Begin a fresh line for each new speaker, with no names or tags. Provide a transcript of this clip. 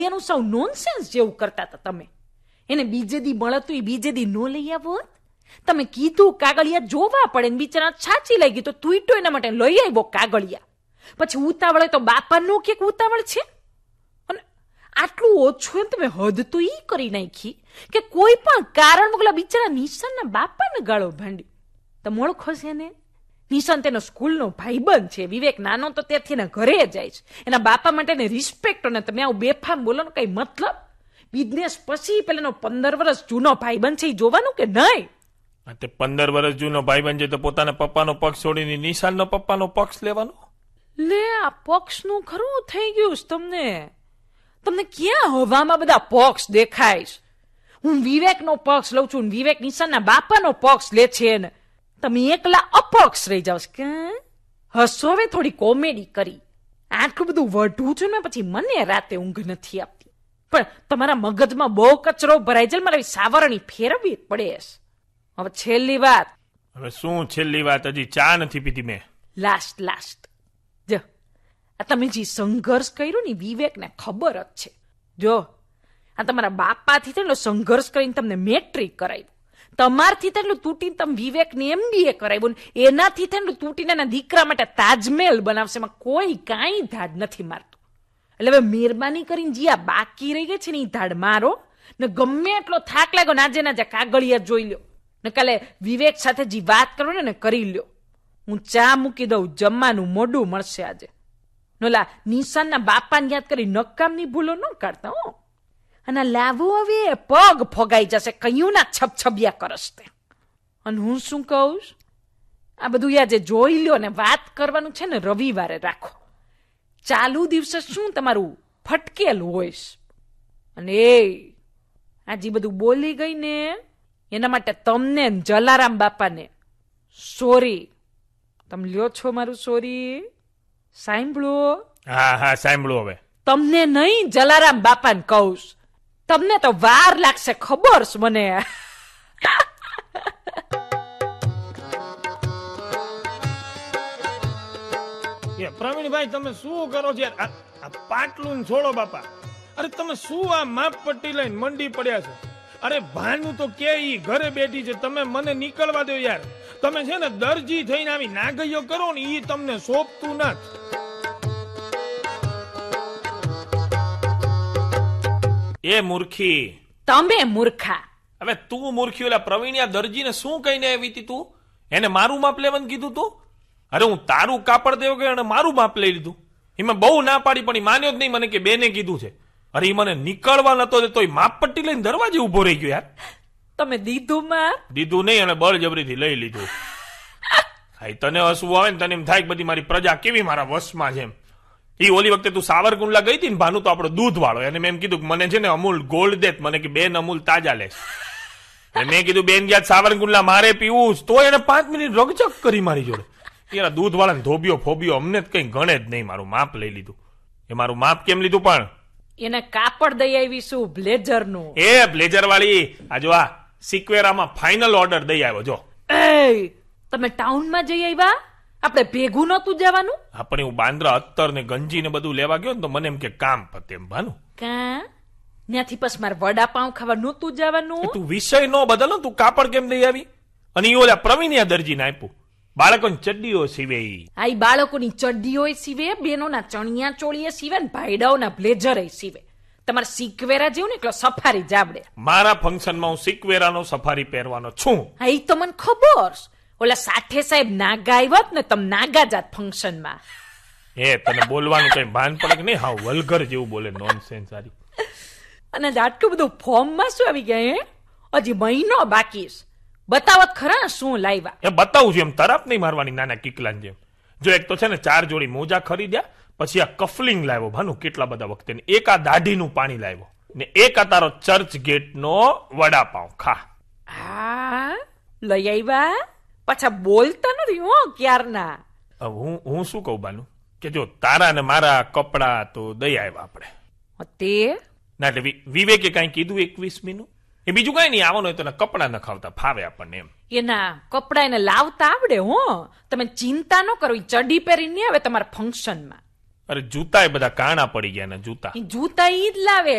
એનું સૌ નોનસેન્સ જેવું કરતા હતા તમે. એને બીજે દી મળતું એ બીજે દી નો લઈ આવો. તમે કીધું કાગળિયા જોવા પડે ને બિચારા છાચી લઈ ગઈ તો તું એના માટે લઈ આવ્યો કાગળિયા. પછી ઉતાવળે તો બાપા નો કે ઉતાવળ છે. અને આટલું ઓછું એમ તમે હદ તો ઈ કરી નાખી કે કોઈ પણ કારણ વગર બિચારા નિશાનના બાપાને ગાળો ભાંડી. તમે ઓળખો છે ને? નિશાન તેનો સ્કૂલનો ભાઈબંધ છે. વિવેક નાનો તો ત્યાંથી એના ઘરે જાય છે. એના બાપા માટે રિસ્પેક્ટ. અને તમે આવું બેફામ બોલો ને કઈ મતલબ? બિઝનેસ પછી પેલાનો 15 વર્ષ જૂનો ભાઈબંધ છે એ જોવાનું કે નહીં?
તે 15 વર્ષ જૂનો ભાઈબંધ છે તો પોતાના પપ્પાનો પક્ષ છોડીને નિશાનનો પપ્પાનો પક્ષ લેવાનો?
લે આ પક્ષનું ખરું થઈ ગયું છે તમને. તમને ક્યાં હવામાં બધા પક્ષ દેખાય છે? હું વિવેકનો પક્ષ લઉં છું, વિવેક નિશાનના બાપાનો પક્ષ લે છે ને તમે એકલા અપક્ષ રહી જાવ કે? હસો હવે થોડી કોમેડી કરી. આટલું બધું વઢું છું ને પછી મને રાતે ઊંઘ નથી આપતી. પણ તમારા મગજમાં બહુ કચરો ભરાઈ જાય, મારે સાવરણી ફેરવવી પડે છે. હવે છેલ્લી વાત.
હવે શું છેલ્લી વાત? હજી ચા નથી પીધી મેં.
લાસ્ટ જો આ તમે જે સંઘર્ષ કર્યો ને વિવેકને ખબર જ છે. જો આ તમારા બાપાથી તેટલો સંઘર્ષ કરીને તમને મેટ્રિક કરાવ્યું, તમારથી તેટલું તૂટીને તમે વિવેકને MBA કરાવ્યું, એનાથી તેટલું તૂટીને એના દીકરા માટે તાજમહેલ બનાવશે. એમાં કોઈ કાંઈ ધાડ નથી મારતું. એટલે હવે મહેરબાની કરીને જે આ બાકી રહી ગઈ છે ને એ ધાડ મારો ને ગમે એટલો થાક લાગ્યો નાજે કાગળિયા જોઈ લ્યો ને કાલે વિવેક સાથે જે વાત કરો ને કરી લ્યો. હું ચા મૂકી દઉં, જમવાનું મોડું મળશે આજે. નોલા નિશાનના બાપાને યાદ કરી નકામની ભૂલો ન કાઢતા હો. અને લાવો હવે પગ ફોગાઈ જશે. કયું ના છબછબિયા કરસ તે. અને હું શું કહું, આ બધું આજે જોઈ લ્યો ને વાત કરવાનું છે ને રવિવારે રાખો. ચાલુ દિવસે શું તમારું ફટકેલું હોઈશ. અને આજે બધું બોલી ગઈ ને એના માટે તમને જલારામ બાપાને સોરી. તમે લ્યો છો મારું સોરી? સાંભળો?
હા સાંભળો. હવે
તમને નહીં જલારામ બાપાને કહું. તમને તો વાર લાગશે ખબર છે મને.
પ્રવીણભાઈ તમે શું કરો છો? આ પાટલું છોડો બાપા. અરે તમે શું આ માપ પટ્ટી લઈને મંડી પડ્યા છો? અરે ભાનું તો કે ઈ ઘરે બેઠી છે, તમે મને નીકળવા દો યાર. તમે છે ને દરજી થઈને આવી નાગૈયો કરો ને ઈ તમને સોંપતું નથી. એ મૂર્ખી.
તમે મૂર્ખા.
હવે તું મૂર્ખી. ઓલા પ્રવીણિયા દરજીને શું કહીને આવી હતી તું? એને મારું માપ લેવાનું કીધું તું? અરે હું તારું કાપડ દેવો કે એને મારું માપ લઈ લીધું? એમાં બહુ ના પાડી પણ માન્યો જ નહીં મને કે બેને કીધું છે. અરે એ મને નીકળવા નતો દેતો, એ માપ પટ્ટી લઈને દરવાજે ઉભો રહી ગયો યાર.
તમે દીધું માં?
દીધું નહીં અને બળજબરીથી લઈ લીધું. હા તને હસવું આવે ને તને એમ થાય બધી મારી પ્રજા કેવી મારા વશમાં છે એમ. એ ઓલી વખતે તું સાવરકુંડલા ગઈ હતી ને ભાનુ તો આપણો દૂધ વાળો, એને મેં એમ કીધું કે મને છે ને અમૂલ ગોલ્ડ દેત. મને કે બેન અમૂલ તાજા લેશ. મેં કીધું બેન ગયા સાવરકુંડલા મારે પીવું તો એને 5 મિનિટ રગચક કરી મારી જોડે. યાર દૂધ વાળાને ધોબિયો ફોબિયો અમને જ કઈ ગણે જ નહીં. મારું માપ લઈ લીધું. એ મારું માપ કેમ લીધું? પણ
એને કાપડ દઈ આવીશું બ્લેઝર નું.
એ બ્લેઝર વાળી આ જો આ સિક્વેરામાં ફાઇનલ ઓર્ડર દઈ આવ્યો જો.
તમે ટાઉનમાં જઈ આવ્યા? આપણે ભેગું નતું જવાનું?
આપણે હું બાંદ્રા અત્તર ને ગંજી ને બધું લેવા ગયો ને તો મને એમ કે કામ પતે એમ ભાનું.
ત્યાંથી પછી મારે વડાપાઉં ખાવા નતું જવાનું?
તું વિષય નો બદલ. તું કાપડ કેમ લઈ આવી? અને એ ઓલા પ્રવીણિયા દરજીને આપ્યું. બાળકોની ચડ્ડીઓ સીવે.
આ બાળકોની ચડ્ડીઓ સીવે, બહેનોના ચણિયા ચોળીએ સીવે ને ભાઈડાઓના બ્લેઝર સીવે. તમારે સિક્વેરા જેવું ને એટલે સફારી જાવડે.
મારા ફંક્શનમાં હું સિક્વેરાનો સફારી પહેરવાનો છું.
હા એ તો મને ખબર. ઓલા સાઠે સાહેબ નાગા આવ્યા ને તમે નાગા જાત ફંક્શનમાં.
તને બોલવાનું કઈ ભાન પડે કે નહીં? હા વલ્ગર જેવું બોલે નોનસેન્સ સારી.
અને આટલું બધું ફોર્મમાં શું આવી ગયા? હજી મહિનો બાકી છે. બતાવત ખરા શું લાવ્યા?
એ બતાવું છું એમ તરફ નહીં મારવાની નાના કિકલાન જેમ. જો એક તો છે ને 4 જોડી મોજા ખરીદ્યા, પછી આ કફલિંગ લાવ્યો ભાનુ કેટલા બધા વખતે, એક આ દાઢીનું પાણી લાવ્યો ને એક આ તારો ચર્ચ ગેટ નો વડાપાઉં ખા.
હા લઈ આવ્યા. પાછા બોલતા નથી હો ક્યારના.
હું શું કહું બાનુ કે જો તારા ને મારા કપડા તો દઈ આવ્યા આપણે
તે
ના. એટલે વિવેકે કઈ કીધું 21 નું? એ બીજું કઈ નહીં, આવવાનું હોય તો કપડા ન ખાવતા ફાવે આપણને એમ.
એના કપડા એને લાવતા આવડે હો. તમે ચિંતા ન કરો, ચડી પહેરી નહીં આવે તમારા ફંક્શનમાં.
અરે જૂતા એ બધા કાણા પડી ગયા ને જૂતા
ઈ જૂતા ઈ જ લાવે